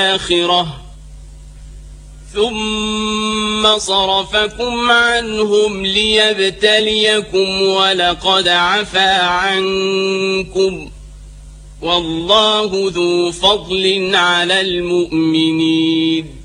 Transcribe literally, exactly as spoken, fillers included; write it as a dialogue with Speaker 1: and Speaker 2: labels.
Speaker 1: الآخرة ثم صرفكم عنهم ليبتليكم ولقد عفا عنكم والله ذو فضل على المؤمنين.